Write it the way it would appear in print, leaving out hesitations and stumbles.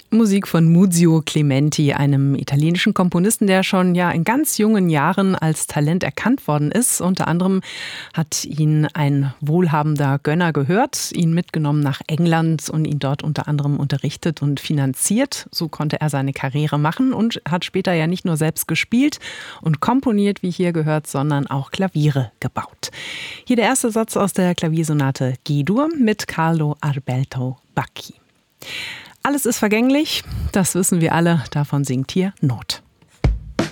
Musik von Muzio Clementi, einem italienischen Komponisten, der schon in ganz jungen Jahren als Talent erkannt worden ist. Unter anderem hat ihn ein wohlhabender Gönner gehört, ihn mitgenommen nach England und ihn dort unter anderem unterrichtet und finanziert. So konnte er seine Karriere machen und hat später nicht nur selbst gespielt und komponiert, wie hier gehört, sondern auch Klaviere gebaut. Hier der erste Satz aus der Klaviersonate G-Dur mit Carlo Alberto Bacchi. Alles ist vergänglich, das wissen wir alle, davon singt hier Not.